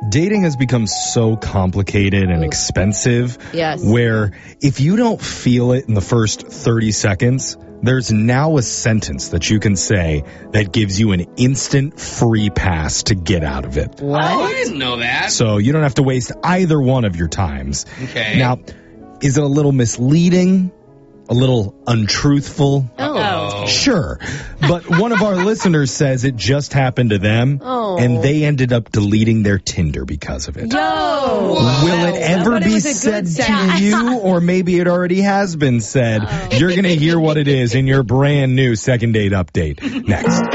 Dating has become so complicated and expensive. Yes. Where if you don't feel it in the first 30 seconds, there's now a sentence that you can say that gives you an instant free pass to get out of it. What? Oh, I didn't know that. So you don't have to waste either one of your times. Okay. Now, is it a little misleading? A little untruthful? Oh. Sure. But one of our listeners says it just happened to them, and they ended up deleting their Tinder because of it. Yo. Will it ever But it be was a said good to sound. you, or maybe it already has been said? You're going to hear what it is in your brand new second date update next.